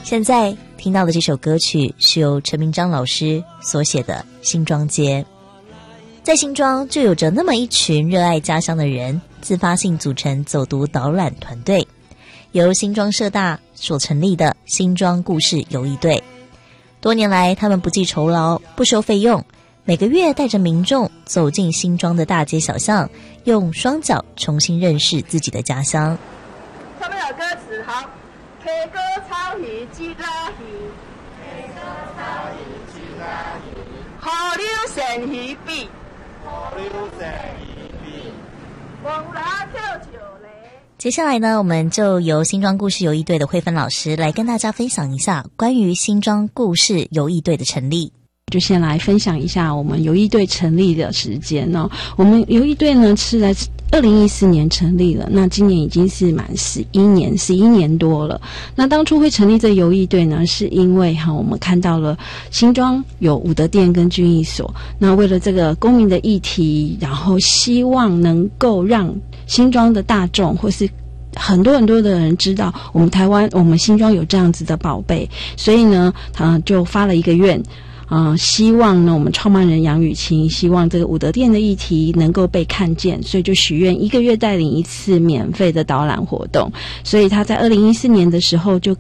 现在听到的这首歌曲是由陈明章老师所写的《新庄街》。在新庄就有着那么一群热爱家乡的人，自发性组成走读导览团队，由新庄社大所成立的新庄故事游艺队。多年来，他们不计酬劳，不收费用，每个月带着民众走进新庄的大街小巷，用双脚重新认识自己的家乡。 上面有歌词，好，K 歌草鱼鸡拉鱼，K 歌草鱼鸡拉鱼，河流神鱼比，河流神鱼比，王拉跳球嘞。 接下来呢，我们就由新庄故事游艺队的慧芬老师来跟大家分享一下关于新庄故事游艺队的成立。 就先来分享一下我们游艺队成立的时间哦。我们游艺队呢是在2014年成立了，那今年已经是满11年多了。那当初会成立这游艺队呢，是因为我们看到了新庄有武德殿跟军艺所，那为了这个公民的议题，然后希望能够让新庄的大众或是很多的人知道我们台湾我们新庄有这样子的宝贝，所以呢就发了一个愿，希望呢我们创办人杨雨晴希望这个武德殿的议题能够被看见，所以就许愿1个月带领1次免费的导览活动。所以他在2014年的时候就